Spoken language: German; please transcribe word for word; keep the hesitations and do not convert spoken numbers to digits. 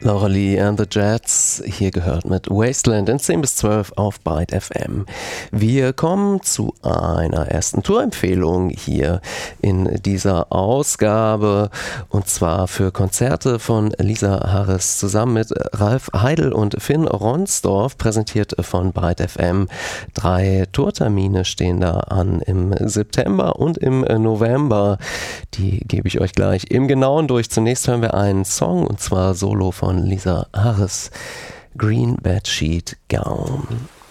Laura Lee and the Jets, hier gehört mit Wasteland in zehn bis zwölf auf Byte F M. Wir kommen zu einer ersten Tourempfehlung hier in dieser Ausgabe, und zwar für Konzerte von Lisa Harris zusammen mit Ralf Heidel und Finn Ronsdorf, präsentiert von Byte F M. Drei Tourtermine stehen da an im September und im November. Die gebe ich euch gleich im Genauen durch. Zunächst hören wir einen Song, und zwar Solo von Lisa Harris, Green Bedsheet Gown.